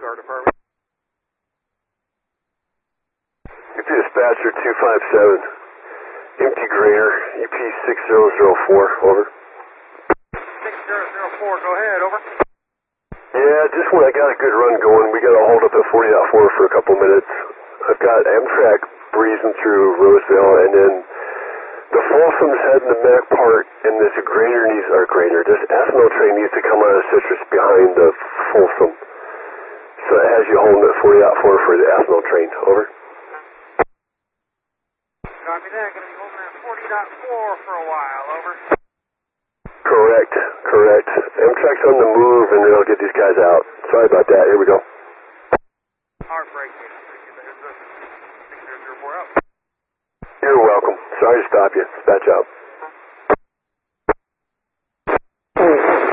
Star Department. Dispatcher 257, empty grader, EP 6004, over. 6004, go ahead, over. Yeah, just when I got a good run going, we got to hold up at 40.4 for a couple minutes. I've got Amtrak breezing through Roseville, and then the Folsom's heading to Mac Park, and this this ethanol train needs to come out of Citrus behind the Folsom. So it has you holding at 40.4 for the ethanol train, over. Copy that, going to be holding at 40.4 for a while, over. Correct. Amtrak's on the move, and they'll get these guys out. Sorry about that, here we go. Heartbreak, give the heads up. 6004 out. You're welcome. Sorry to stop you. Dispatch out.